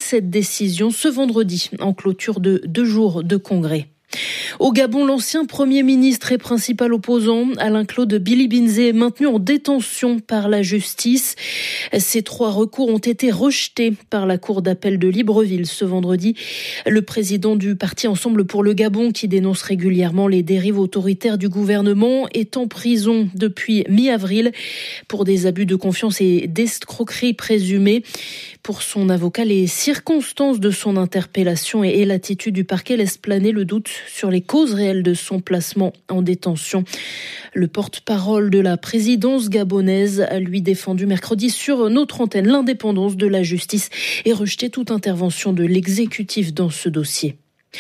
cette décision ce vendredi en clôture de 2 jours de congrès. Au Gabon, l'ancien Premier ministre et principal opposant, Alain-Claude Billy-Binzé, est maintenu en détention par la justice. Ces 3 recours ont été rejetés par la Cour d'appel de Libreville ce vendredi. Le président du parti Ensemble pour le Gabon, qui dénonce régulièrement les dérives autoritaires du gouvernement, est en prison depuis mi-avril pour des abus de confiance et d'escroquerie présumés. Pour son avocat, les circonstances de son interpellation et l'attitude du parquet laissent planer le doute sur les causes réelles de son placement en détention. Le porte-parole de la présidence gabonaise a lui défendu mercredi sur notre antenne l'indépendance de la justice et rejeté toute intervention de l'exécutif dans ce dossier.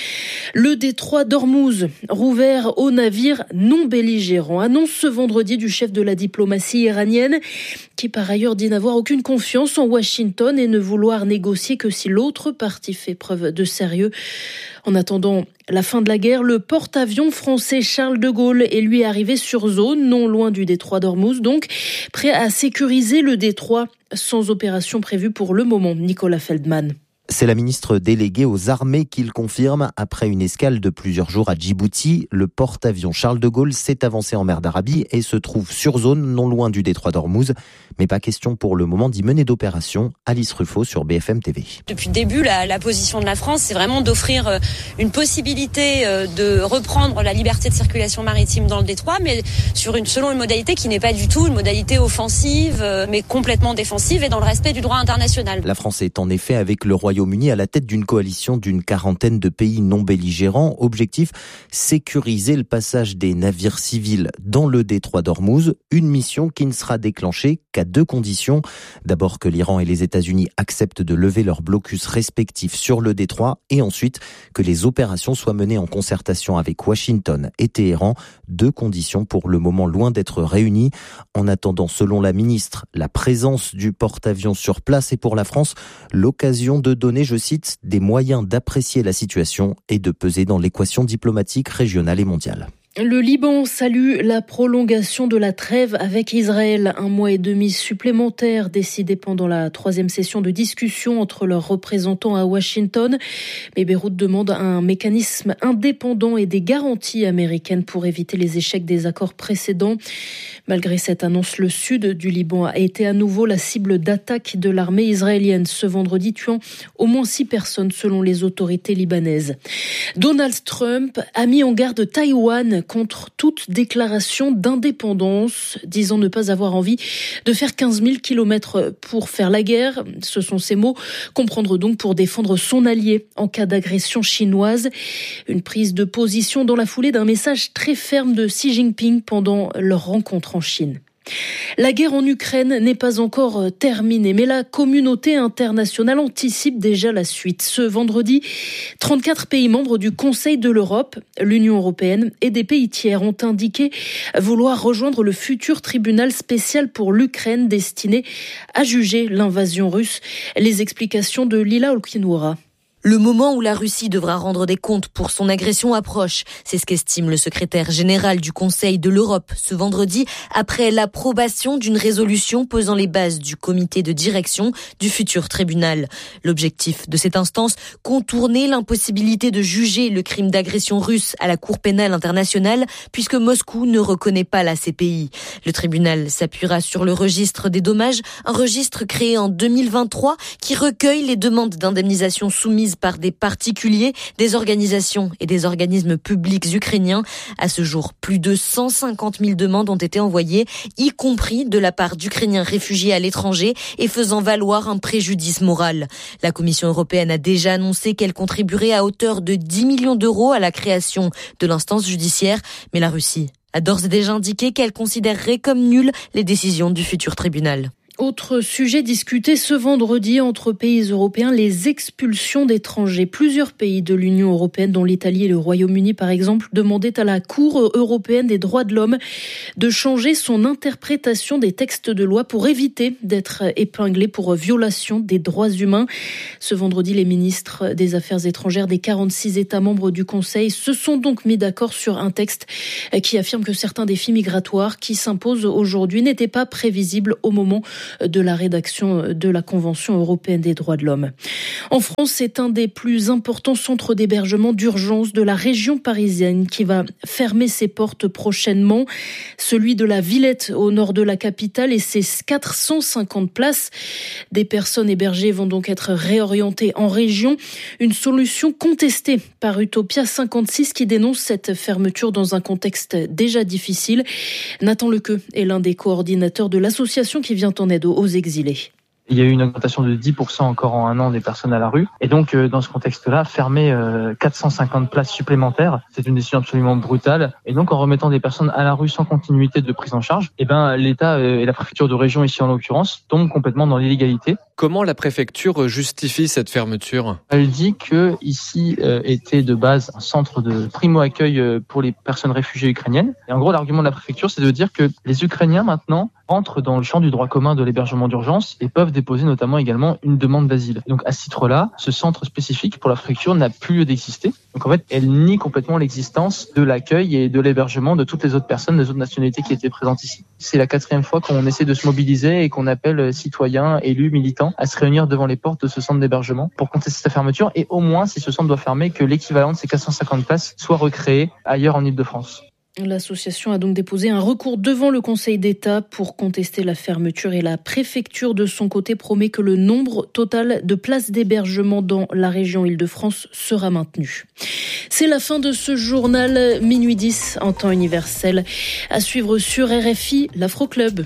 Le détroit d'Ormuz, rouvert aux navires non belligérants, annonce ce vendredi du chef de la diplomatie iranienne, qui par ailleurs dit n'avoir aucune confiance en Washington et ne vouloir négocier que si l'autre partie fait preuve de sérieux. En attendant la fin de la guerre, le porte-avions français Charles de Gaulle est lui arrivé sur zone, non loin du détroit d'Ormuz, donc prêt à sécuriser le détroit sans opération prévue pour le moment. Nicolas Feldman. C'est la ministre déléguée aux armées qui le confirme. Après une escale de plusieurs jours à Djibouti, le porte-avions Charles de Gaulle s'est avancé en mer d'Arabie et se trouve sur zone, non loin du détroit d'Ormuz. Mais pas question pour le moment d'y mener d'opération. Alice Ruffo sur BFM TV. Depuis le début, la position de la France, c'est vraiment d'offrir une possibilité de reprendre la liberté de circulation maritime dans le détroit, mais selon une modalité qui n'est pas du tout une modalité offensive, mais complètement défensive et dans le respect du droit international. La France est en effet avec le Royaume-Uni à la tête d'une coalition d'une 40aine de pays non belligérants. Objectif, sécuriser le passage des navires civils dans le détroit d'Ormuz. Une mission qui ne sera déclenchée qu'à 2 conditions. D'abord que l'Iran et les États-Unis acceptent de lever leurs blocus respectifs sur le détroit et ensuite que les opérations soient menées en concertation avec Washington et Téhéran. 2 conditions pour le moment loin d'être réunies. En attendant, selon la ministre, la présence du porte-avions sur place est pour la France l'occasion de donner, je cite, des moyens d'apprécier la situation et de peser dans l'équation diplomatique régionale et mondiale. Le Liban salue la prolongation de la trêve avec Israël. 1 mois et demi supplémentaire décidé pendant la 3e session de discussion entre leurs représentants à Washington. Mais Beyrouth demande un mécanisme indépendant et des garanties américaines pour éviter les échecs des accords précédents. Malgré cette annonce, le sud du Liban a été à nouveau la cible d'attaque de l'armée israélienne ce vendredi, tuant au moins 6 personnes selon les autorités libanaises. Donald Trump a mis en garde Taïwan contre toute déclaration d'indépendance, disant ne pas avoir envie de faire 15 000 kilomètres pour faire la guerre. Ce sont ses mots. Comprendre donc pour défendre son allié en cas d'agression chinoise. Une prise de position dans la foulée d'un message très ferme de Xi Jinping pendant leur rencontre en Chine. La guerre en Ukraine n'est pas encore terminée, mais la communauté internationale anticipe déjà la suite. Ce vendredi, 34 pays membres du Conseil de l'Europe, l'Union européenne et des pays tiers ont indiqué vouloir rejoindre le futur tribunal spécial pour l'Ukraine destiné à juger l'invasion russe. Les explications de Lila Olkinoura. Le moment où la Russie devra rendre des comptes pour son agression approche. C'est ce qu'estime le secrétaire général du Conseil de l'Europe ce vendredi après l'approbation d'une résolution posant les bases du comité de direction du futur tribunal. L'objectif de cette instance, contourner l'impossibilité de juger le crime d'agression russe à la Cour pénale internationale puisque Moscou ne reconnaît pas la CPI. Le tribunal s'appuiera sur le registre des dommages, un registre créé en 2023 qui recueille les demandes d'indemnisation soumises par des particuliers, des organisations et des organismes publics ukrainiens. À ce jour, plus de 150 000 demandes ont été envoyées, y compris de la part d'Ukrainiens réfugiés à l'étranger et faisant valoir un préjudice moral. La Commission européenne a déjà annoncé qu'elle contribuerait à hauteur de 10 millions d'euros à la création de l'instance judiciaire, mais la Russie a d'ores et déjà indiqué qu'elle considérerait comme nulles les décisions du futur tribunal. Autre sujet discuté ce vendredi entre pays européens, les expulsions d'étrangers. Plusieurs pays de l'Union européenne, dont l'Italie et le Royaume-Uni par exemple, demandaient à la Cour européenne des droits de l'homme de changer son interprétation des textes de loi pour éviter d'être épinglés pour violation des droits humains. Ce vendredi, les ministres des Affaires étrangères des 46 États membres du Conseil se sont donc mis d'accord sur un texte qui affirme que certains défis migratoires qui s'imposent aujourd'hui n'étaient pas prévisibles au moment de la rédaction de la Convention européenne des droits de l'homme. En France, c'est un des plus importants centres d'hébergement d'urgence de la région parisienne qui va fermer ses portes prochainement. Celui de la Villette au nord de la capitale et ses 450 places. Des personnes hébergées vont donc être réorientées en région. Une solution contestée par Utopia 56 qui dénonce cette fermeture dans un contexte déjà difficile. Nathan Lequeux est l'un des coordinateurs de l'association qui vient en aide aux exilés. Il y a eu une augmentation de 10% encore en un an des personnes à la rue. Et donc, dans ce contexte-là, fermer 450 places supplémentaires, c'est une décision absolument brutale. Et donc, en remettant des personnes à la rue sans continuité de prise en charge, l'État et la préfecture de région ici en l'occurrence tombent complètement dans l'illégalité. Comment la préfecture justifie cette fermeture ? Elle dit que ici était de base un centre de primo-accueil pour les personnes réfugiées ukrainiennes. Et en gros, l'argument de la préfecture, c'est de dire que les Ukrainiens maintenant rentrent dans le champ du droit commun de l'hébergement d'urgence et peuvent déposer notamment également une demande d'asile. Donc à ce titre-là, ce centre spécifique pour la préfecture n'a plus lieu d'exister. Donc en fait, elle nie complètement l'existence de l'accueil et de l'hébergement de toutes les autres personnes, des autres nationalités qui étaient présentes ici. C'est la 4e fois qu'on essaie de se mobiliser et qu'on appelle citoyens, élus, militants à se réunir devant les portes de ce centre d'hébergement pour contester sa fermeture et au moins, si ce centre doit fermer, que l'équivalent de ces 450 places soit recréé ailleurs en Île-de-France. L'association a donc déposé un recours devant le Conseil d'État pour contester la fermeture et la préfecture de son côté promet que le nombre total de places d'hébergement dans la région Île-de-France sera maintenu. C'est la fin de ce journal, minuit 10 en temps universel. À suivre sur RFI, l'Afro Club.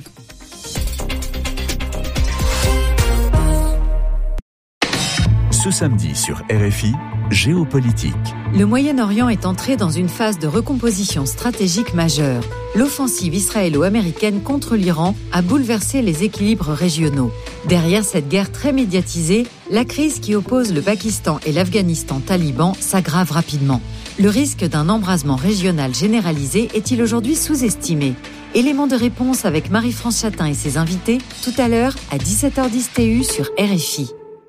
Ce samedi sur RFI, géopolitique. Le Moyen-Orient est entré dans une phase de recomposition stratégique majeure. L'offensive israélo-américaine contre l'Iran a bouleversé les équilibres régionaux. Derrière cette guerre très médiatisée, la crise qui oppose le Pakistan et l'Afghanistan taliban s'aggrave rapidement. Le risque d'un embrasement régional généralisé est-il aujourd'hui sous-estimé ? Élément de réponse avec Marie-France Chatin et ses invités, tout à l'heure à 17h10 TU sur RFI.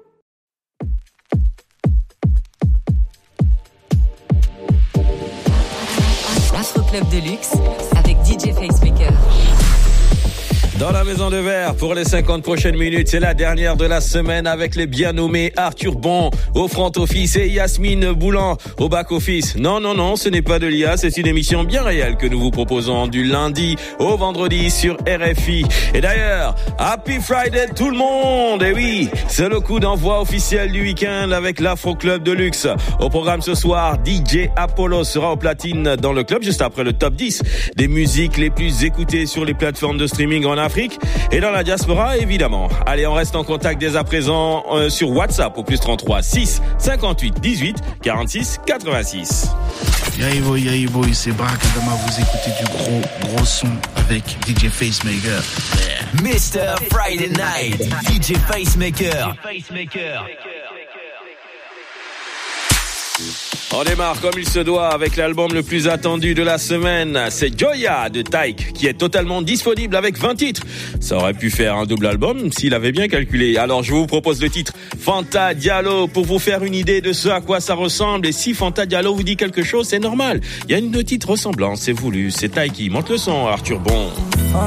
Club de luxe avec DJ Facemaker. Dans la maison de verre pour les 50 prochaines minutes, c'est la dernière de la semaine avec les bien nommés Arthur Bon au front office et Yasmine Boulan au back office. Non, ce n'est pas de l'IA, c'est une émission bien réelle que nous vous proposons du lundi au vendredi sur RFI. Et d'ailleurs, Happy Friday tout le monde. Et oui, c'est le coup d'envoi officiel du week-end avec l'Afro Club de luxe. Au programme ce soir, DJ Apollo sera au platine dans le club juste après le top 10 des musiques les plus écoutées sur les plateformes de streaming en Afrique et dans la diaspora évidemment. Allez, on reste en contact dès à présent sur WhatsApp au +33 6 58 18 46 86. Yay boy, c'est Barack Adama, vous écoutez du gros son avec DJ Facemaker. Mr. Friday Night, DJ Facemaker. On démarre comme il se doit avec l'album le plus attendu de la semaine. C'est Joya de Taïk qui est totalement disponible avec 20 titres. Ça aurait pu faire un double album s'il avait bien calculé. Alors je vous propose le titre Fanta Diallo pour vous faire une idée de ce à quoi ça ressemble. Et si Fanta Diallo vous dit quelque chose, c'est normal. Il y a une petite ressemblance, c'est voulu. C'est Taïk qui monte le son, Arthur Bon.